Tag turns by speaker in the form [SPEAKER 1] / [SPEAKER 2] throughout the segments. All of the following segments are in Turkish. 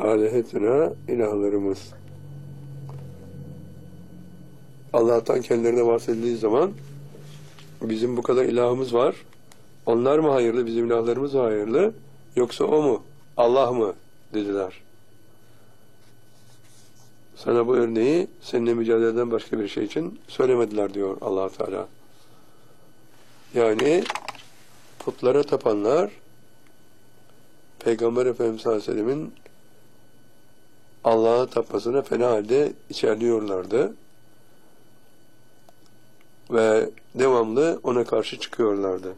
[SPEAKER 1] alihetuna ilahlarımız. Allah'tan kendilerine bahsedildiği zaman bizim bu kadar ilahımız var. Onlar mı hayırlı, bizim ilahlarımız mı hayırlı? Yoksa o mu? Allah mı? Dediler. Sana bu örneği seninle mücadeleden başka bir şey için söylemediler diyor Allah Teala. Yani putlara tapanlar Peygamber Efendimiz sallallahu aleyhi ve sellemin Allah'a tapmasına fena halde içerliyorlardı. Ve devamlı ona karşı çıkıyorlardı.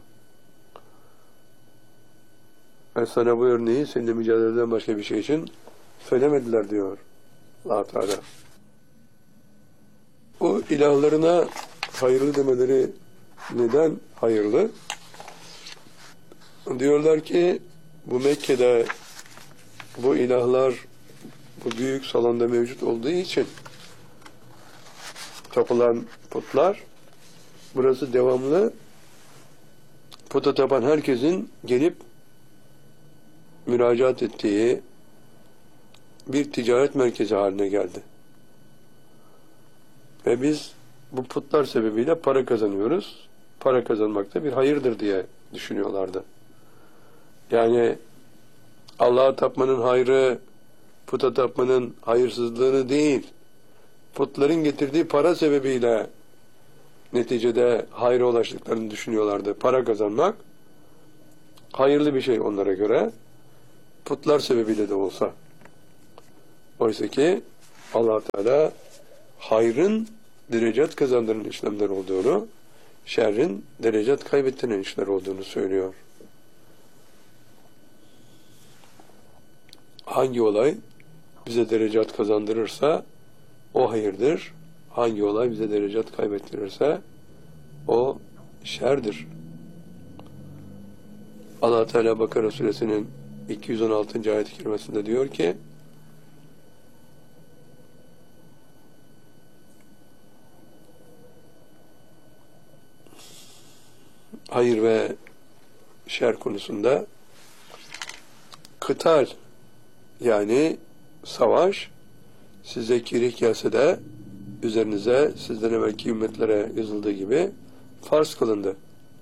[SPEAKER 1] Ve sana bu örneği seninle mücadeleden başka bir şey için söylemediler diyor Allah Teala. Bu ilahlarına hayırlı demeleri neden hayırlı? Diyorlar ki bu Mekke'de bu ilahlar bu büyük salonda mevcut olduğu için tapılan putlar burası devamlı puta tapan herkesin gelip müracaat ettiği bir ticaret merkezi haline geldi. Ve biz bu putlar sebebiyle para kazanıyoruz. Para kazanmak da bir hayırdır diye düşünüyorlardı. Yani Allah'a tapmanın hayrı, puta tapmanın hayırsızlığını değil, putların getirdiği para sebebiyle neticede hayra ulaştıklarını düşünüyorlardı. Para kazanmak hayırlı bir şey onlara göre, putlar sebebiyle de olsa. Oysa ki Allah Teala hayrın derecat kazandıran işlemler olduğunu, şerrin derecat kaybettiren işler olduğunu söylüyor. Hangi olay bize derecat kazandırırsa o hayırdır. Hangi olay bize derecat kaybettirirse o şerdir. Allah Teala Bakara suresinin 216. ayet-i kerimesinde diyor ki hayır ve şer konusunda kıtal yani savaş size kerih gelse de üzerinize sizden evvelki ümmetlere yazıldığı gibi farz kılındı.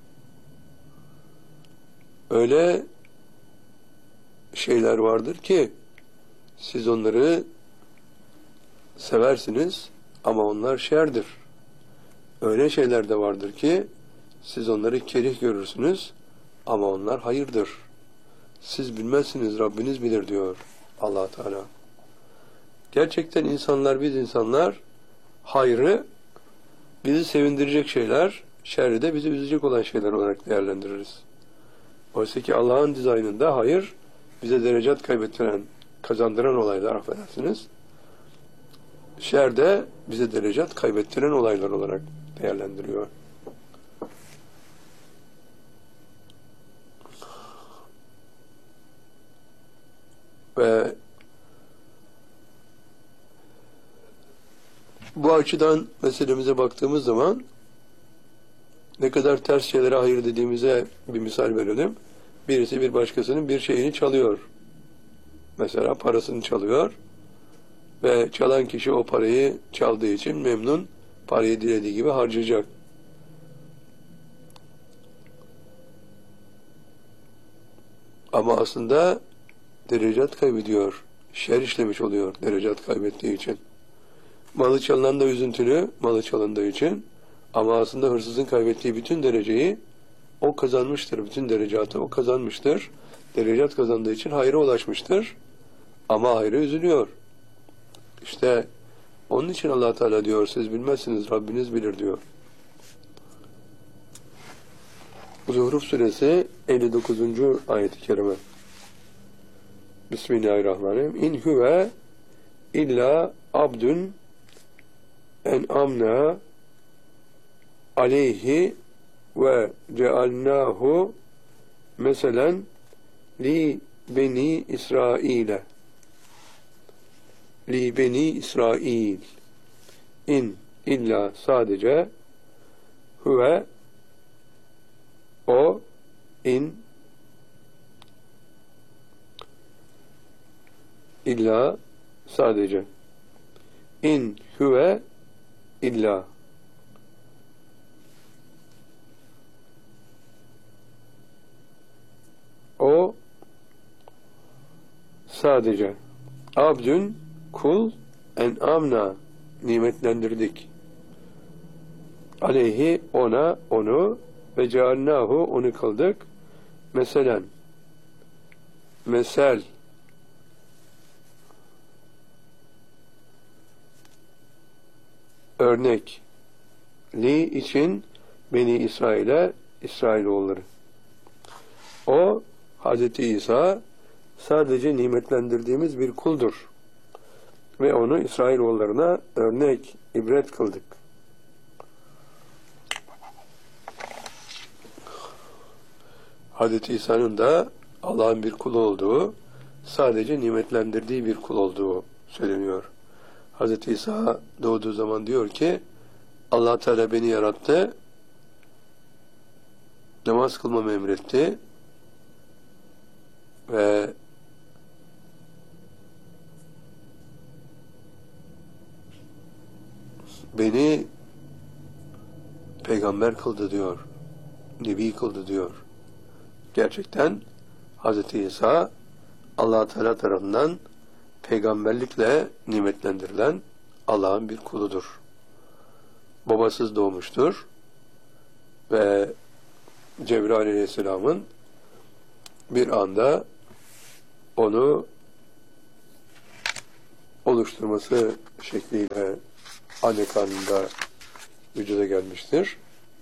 [SPEAKER 1] Öyle şeyler vardır ki siz onları seversiniz ama onlar şerdir. Öyle şeyler de vardır ki siz onları kerih görürsünüz ama onlar hayırdır. Siz bilmezsiniz, Rabbiniz bilir diyor Allah Teala. Gerçekten insanlar, biz insanlar hayrı bizi sevindirecek şeyler, şerri de bizi üzecek olan şeyler olarak değerlendiririz. Oysa ki Allah'ın dizaynında hayır bize derecat kaybettiren, kazandıran olaylar, affedersiniz. Şer de bize derecat kaybettiren olaylar olarak değerlendiriyor. Ve bu açıdan meselemize baktığımız zaman ne kadar ters şeylere hayır dediğimize bir misal verelim. Birisi bir başkasının bir şeyini çalıyor. Mesela parasını çalıyor ve çalan kişi o parayı çaldığı için memnun, parayı dilediği gibi harcayacak. Ama aslında derecat kaybediyor, şer işlemiş oluyor derecat kaybettiği için. Malı çalınan da üzüntülü, malı çalındığı için, ama aslında hırsızın kaybettiği bütün dereceyi o kazanmıştır, bütün derecatı o kazanmıştır. Derecat kazandığı için hayra ulaşmıştır. Ama hayra üzülüyor. İşte onun için Allah Teala diyor, siz bilmezsiniz, Rabbiniz bilir diyor. Zuhruf suresi 59. ayet-i kerime. Bismillahirrahmanirrahim. İn huve illa abdun en'amna aleyhi ve cealnahu meselen li beni İsrail'e. Li beni İsrail. İn illa sadece huve o in illa sadece. İn huve illa. O sadece. Abdün kul en'amna nimetlendirdik. Aleyhi ona onu ve cealnahu onu kıldık. Meselen mesel örnek li için Beni İsrail'e İsrailoğulları. O Hz. İsa sadece nimetlendirdiğimiz bir kuldur. Ve onu İsrailoğullarına örnek, ibret kıldık. Hz. İsa'nın da Allah'ın bir kulu olduğu, sadece nimetlendirdiği bir kul olduğu söyleniyor. Hz. İsa doğduğu zaman diyor ki, Allah Teala beni yarattı, namaz kılmamı emretti ve beni peygamber kıldı diyor, nebi kıldı diyor. Gerçekten Hz. İsa Allah Teala tarafından peygamberlikle nimetlendirilen Allah'ın bir kuludur. Babasız doğmuştur ve Cebrail Aleyhisselam'ın bir anda onu oluşturması şekliyle anne karnında vücuda gelmiştir.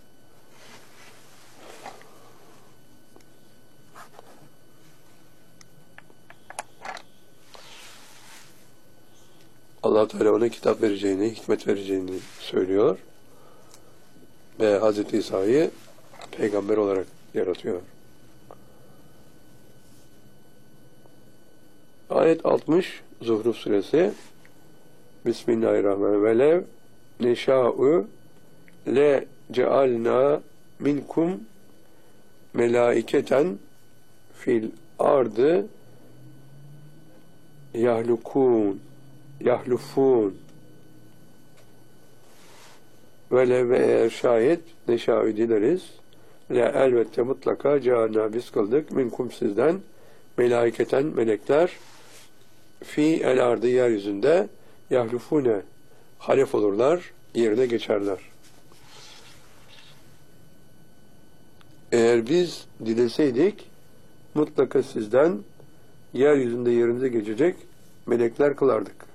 [SPEAKER 1] Allah Teala ona kitap vereceğini, hikmet vereceğini söylüyor ve Hz. İsa'yı peygamber olarak yaratıyor. Ayet 60 Zuhruf suresi. Bismillahirrahmanirrahim. Velev neşâ'u le cealna minkum melaiketen fil ardı yahlufun velev ve eğer şayet neşâ'u dileriz le elbette mutlaka cealna biz kıldık minkum sizden melaiketen melekler fi el ardı yeryüzünde yahlufune halef olurlar, yerine geçerler. Eğer biz dileseydik mutlaka sizden yeryüzünde yerinize geçecek melekler kılardık.